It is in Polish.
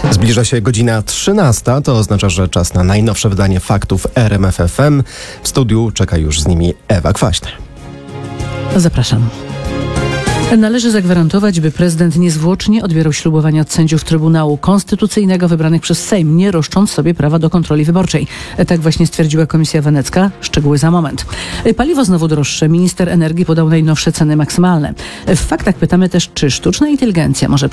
Zbliża się godzina 13, to oznacza, że czas na najnowsze wydanie faktów RMF FM. W studiu czeka już z nimi Ewa Kwaśna. Zapraszam. Należy zagwarantować, by prezydent niezwłocznie odbierał ślubowania od sędziów Trybunału Konstytucyjnego wybranych przez Sejm, nie roszcząc sobie prawa do kontroli wyborczej. Tak właśnie stwierdziła Komisja Wenecka. Szczegóły za moment. Paliwo znowu droższe. Minister energii podał najnowsze ceny maksymalne. W faktach pytamy też, czy sztuczna inteligencja może